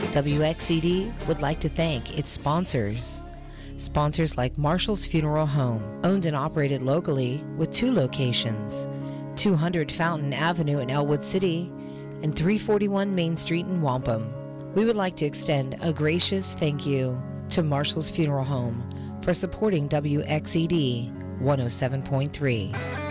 WXED would like to thank its sponsors. Sponsors like Marshall's Funeral Home, owned and operated locally with 2 locations, 200 Fountain Avenue in Elwood City and 341 Main Street in Wampum. We would like to extend a gracious thank you to Marshall's Funeral Home for supporting WXED 107.3.